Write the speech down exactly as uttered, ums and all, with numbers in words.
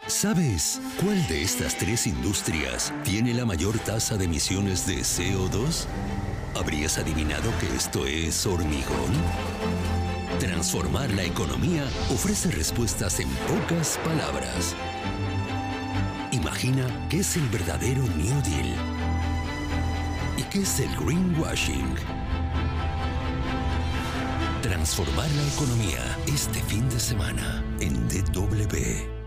¿Sabes cuál de estas tres industrias tiene la mayor tasa de emisiones de C O dos? ¿Habrías adivinado que esto es hormigón? Transformar la economía ofrece respuestas en pocas palabras. Imagina qué es el verdadero New Deal y qué es el greenwashing. Transformar la economía este fin de semana en D W.